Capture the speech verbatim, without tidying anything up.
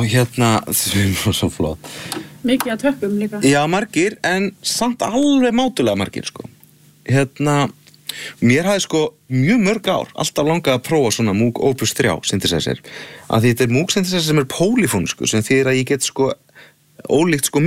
og hérna, það er svo flott. Mikið að töppum líka. Já, margir, en samt alveg mátulega margir, sko. Hérna, mér hafði sko mjög mörg ár alltaf langað að prófa svona Moog Opus þrjú synthesizer, að því þetta er Moog synthesizer sem er polyfóniskur, sem þýðir að ég get sko ólíkt sko